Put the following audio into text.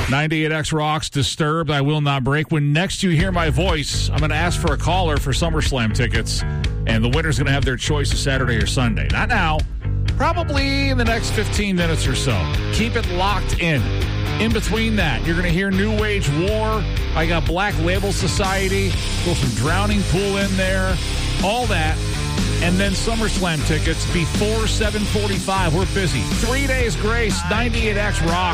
98X rocks, Disturbed, I Will Not Break. When next you hear my voice, I'm going to ask for a caller for SummerSlam tickets, and the winner's going to have their choice of Saturday or Sunday. Not now, probably in the next 15 minutes or so. Keep it locked in. In between that, you're going to hear New Age War. I got Black Label Society, go some Drowning Pool in there, all that. And then SummerSlam tickets before 7:45. We're busy. 3 days grace, 98X rock.